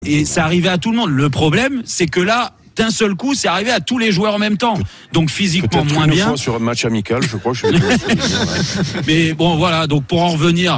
Et ça arrivait à tout le monde. Le problème, c'est que là, d'un seul coup, c'est arrivé à tous les joueurs en même temps. Donc physiquement peut-être moins une bien. Fois sur un match amical, je crois. Mais bon, voilà. Donc pour en revenir,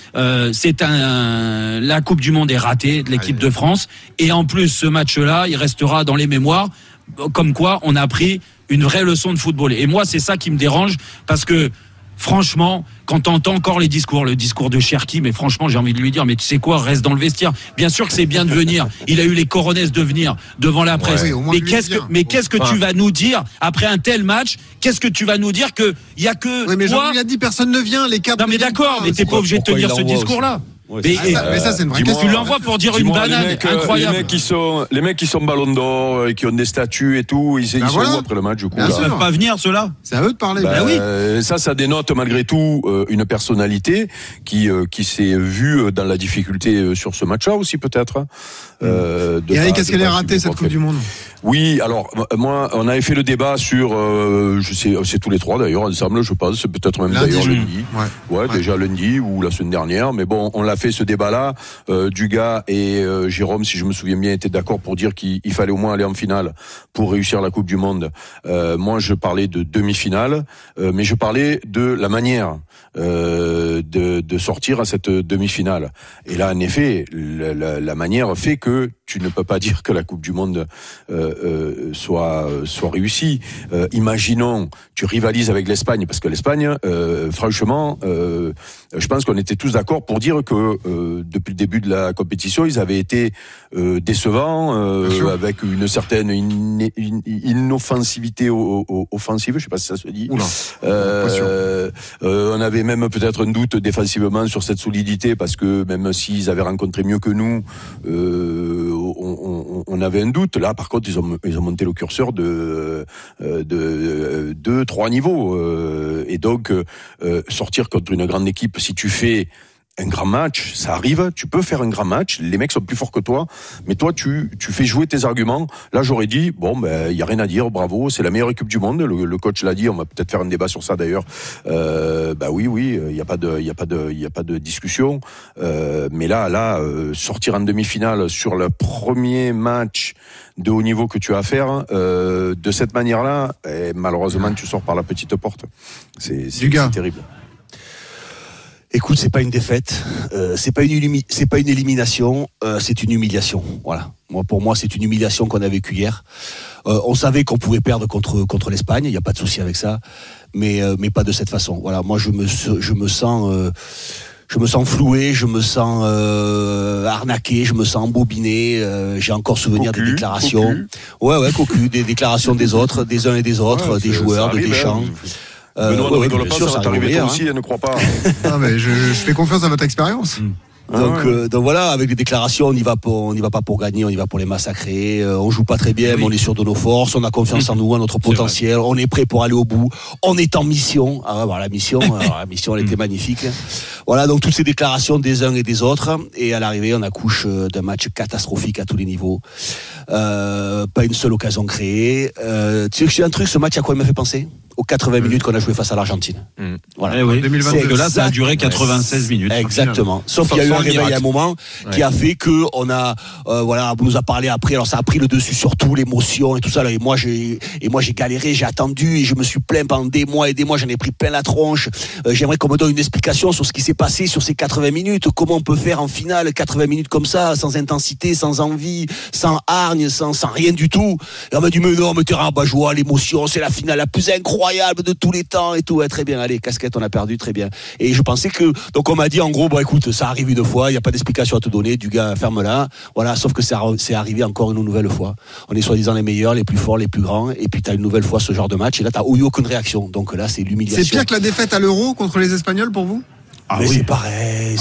la Coupe du Monde est ratée de l'équipe de France. Et en plus, ce match-là, il restera dans les mémoires. Comme quoi, on a pris une vraie leçon de football. Et moi, c'est ça qui me dérange, parce que franchement, quand t'entends encore le discours de Cherki, mais franchement, j'ai envie de lui dire, mais tu sais quoi, reste dans le vestiaire. Bien sûr que c'est bien de venir. Il a eu les coronesses de venir devant la presse. Ouais, qu'est-ce que tu vas nous dire après un tel match? Qu'est-ce que tu vas nous dire que il y a que mais Jean-Louis a dit personne ne vient, les câbles. Non mais d'accord, mais t'es pas obligé de tenir ce discours-là. Ouais, mais ça c'est une vraie question. Tu l'envoies pour dire une banane incroyable. Les mecs qui sont ballon d'or, qui ont des statuts et tout, ils sont où après le match du coup? Ils ne peuvent pas venir ceux-là. C'est à eux de parler. Oui. Ça dénote malgré tout une personnalité qui s'est vue dans la difficulté sur ce match-là aussi peut-être. Eric, est-ce qu'elle est ratée cette Coupe du Monde? Oui, alors moi, on avait fait le débat sur, je sais, c'est tous les trois d'ailleurs ensemble, je pense, c'est peut-être même lundi, d'ailleurs lundi. Ouais, déjà lundi ou la semaine dernière, mais bon, on l'a fait ce débat-là. Dugas et Jérôme, si je me souviens bien, étaient d'accord pour dire qu'il fallait au moins aller en finale pour réussir la Coupe du Monde. Moi, je parlais de demi-finale, mais je parlais de la manière de sortir à cette demi-finale. Et là, en effet, la manière fait que tu ne peux pas dire que la Coupe du Monde soit réussie. Imaginons, tu rivalises avec l'Espagne, parce que l'Espagne, franchement, je pense qu'on était tous d'accord pour dire que depuis le début de la compétition, ils avaient été décevants, avec une certaine inoffensivité offensive, je sais pas si ça se dit. On avait même peut-être un doute défensivement sur cette solidité, parce que même s'ils avaient rencontré mieux que nous, on avait un doute. Là, par contre, ils ont monté le curseur de 2-3 niveaux. Et donc, sortir contre une grande équipe, si tu fais un grand match, ça arrive, tu peux faire un grand match, les mecs sont plus forts que toi, mais toi, tu fais jouer tes arguments. Là, j'aurais dit, il y a rien à dire, bravo, c'est la meilleure équipe du monde, le coach l'a dit, on va peut-être faire un débat sur ça d'ailleurs. Oui, il y a pas de discussion. Mais là, sortir en demi-finale sur le premier match de haut niveau que tu as à faire, de cette manière-là, malheureusement, tu sors par la petite porte. C'est terrible. Écoute, c'est pas une défaite, c'est pas une élimination, c'est une humiliation. Voilà. Pour moi, c'est une humiliation qu'on a vécue hier. On savait qu'on pouvait perdre contre l'Espagne, il y a pas de souci avec ça, mais pas de cette façon. Voilà, moi je me sens floué, je me sens arnaqué, je me sens embobiné. J'ai encore souvenir des déclarations. Cocu, des déclarations des autres, des uns et des autres, des joueurs, de Deschamps. Benoît ne rigole pas, ça va t'arriver toi aussi, ne crois pas. Non, mais je fais confiance à votre expérience. Donc voilà, avec les déclarations, on n'y va pas pour gagner, on y va pour les massacrer. On joue pas très bien, mais on est sûr de nos forces, on a confiance en nous, en notre potentiel, on est prêt pour aller au bout. On est en mission. La mission, elle était magnifique. Voilà, donc toutes ces déclarations des uns et des autres, et à l'arrivée, on accouche d'un match catastrophique à tous les niveaux. Pas une seule occasion créée. Tu sais que c'est un truc, ce match, à quoi il m'a fait penser? Aux 80 minutes qu'on a joué face à l'Argentine. Voilà. Oui. 2022. Que là, ça a duré 96 minutes. Exactement. Sauf qu'il y a eu un réveil à un moment qui a fait que on nous a parlé après. Alors ça a pris le dessus sur tout, l'émotion et tout ça. Là, et moi j'ai galéré, j'ai attendu et je me suis plaint pendant des mois et des mois. J'en ai pris plein la tronche. J'aimerais qu'on me donne une explication sur ce qui s'est passé sur ces 80 minutes. Comment on peut faire en finale 80 minutes comme ça, sans intensité, sans envie, sans hargne, sans rien du tout. Et on m'a dit mais non, mais t'es rabat-joie, l'émotion, c'est la finale la plus incroyable de tous les temps et tout. Ouais, très bien, allez, casquette, on a perdu, très bien. Et je pensais que, donc on m'a dit en gros, écoute, ça arrive une fois, il n'y a pas d'explication à te donner, du gars, ferme-la. Voilà, sauf que c'est arrivé encore une nouvelle fois. On est soi-disant les meilleurs, les plus forts, les plus grands, et puis t'as une nouvelle fois ce genre de match, et là t'as eu aucune réaction. Donc là, c'est l'humiliation. C'est pire que la défaite à l'Euro contre les Espagnols pour vous? C'est pareil,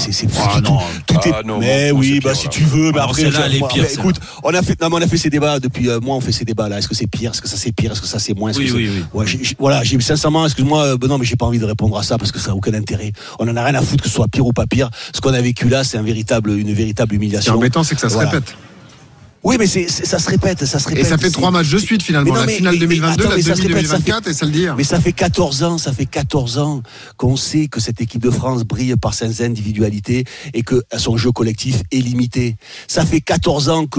si tu veux, mais après, écoute, on a fait ces débats depuis moi, on fait ces débats là. Est-ce que c'est pire? Est-ce que ça c'est pire? Est-ce que ça c'est moins? Oui. Ouais, j'ai sincèrement, excuse-moi, non, mais j'ai pas envie de répondre à ça parce que ça n'a aucun intérêt. On en a rien à foutre que ce soit pire ou pas pire. Ce qu'on a vécu là, c'est une véritable humiliation. Ce qui est embêtant, c'est que ça se répète. Oui, mais ça se répète. Et ça fait 3 matchs de suite finalement. La finale 2022, la demi-2024 et ça le dire. Mais ça fait 14 ans qu'on sait que cette équipe de France brille par ses individualités et que son jeu collectif est limité. Ça fait 14 ans que